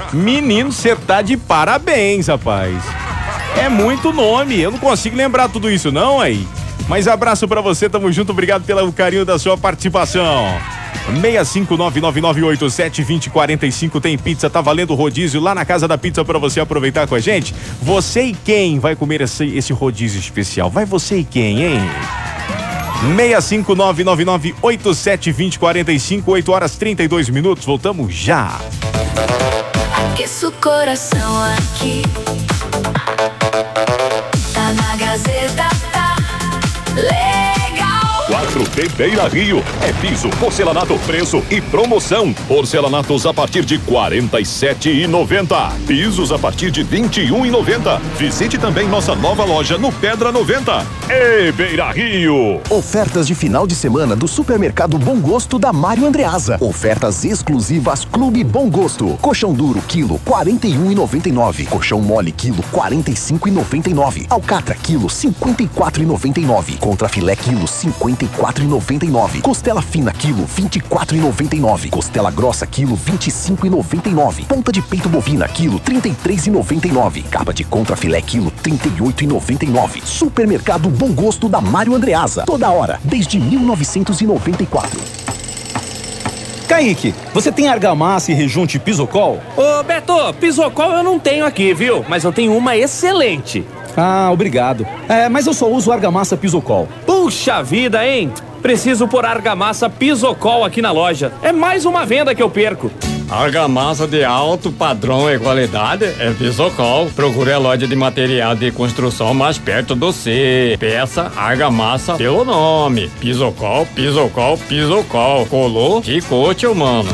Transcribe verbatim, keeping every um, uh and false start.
Menino, você tá de parabéns, rapaz. É muito nome, eu não consigo lembrar tudo isso não, aí. Mas abraço pra você, tamo junto, obrigado pelo carinho da sua participação. seis cinco nove nove nove oito sete dois zero quatro cinco tem pizza, tá valendo rodízio lá na Casa da Pizza pra você aproveitar com a gente. Você e quem vai comer esse, esse rodízio especial? Vai você e quem, hein? seis cinco nove nove nove oito sete dois zero quatro cinco, oito horas trinta e dois minutos, voltamos já. Aqueça o coração aqui. Tá na Gazeta, tá legal. quatro P Beira Rio é piso, porcelanato, preço e promoção. Porcelanatos a partir de quarenta e sete reais e noventa centavos. Pisos a partir de vinte e um reais e noventa centavos. Visite também nossa nova loja no Pedra noventa. Ei, Beira Rio! Ofertas de final de semana do Supermercado Bom Gosto da Mário Andreasa. Ofertas exclusivas Clube Bom Gosto. Colchão duro quilo quarenta e um reais e noventa e nove centavos. Colchão mole quilo quarenta e cinco reais e noventa e nove centavos. Alcatra quilo cinquenta e quatro reais e noventa e nove centavos. Contrafilé quilo cinquenta e quatro reais e noventa e nove centavos. Costela fina quilo vinte e quatro reais e noventa e nove centavos. Costela grossa quilo vinte e cinco reais e noventa e nove centavos. Ponta de peito bovina quilo trinta e três reais e noventa e nove centavos. Capa de contrafilé quilo trinta e oito reais e noventa e nove centavos. Supermercado Bom Gosto da Mário Andreasa. Toda hora, desde mil novecentos e noventa e quatro. Kaique, você tem argamassa e rejunte Pisocol? Ô Beto, Pisocol eu não tenho aqui, viu? Mas eu tenho uma excelente. Ah, obrigado. É, mas eu só uso argamassa Pisocol. Puxa vida, hein? Preciso pôr argamassa Pisocol aqui na loja. É mais uma venda que eu perco. Argamassa de alto padrão e qualidade é Pisocol. Procure a loja de material de construção mais perto do C. Peça argamassa pelo nome. Pisocol, Pisocol, Pisocol. Colou, ficou, tio mano.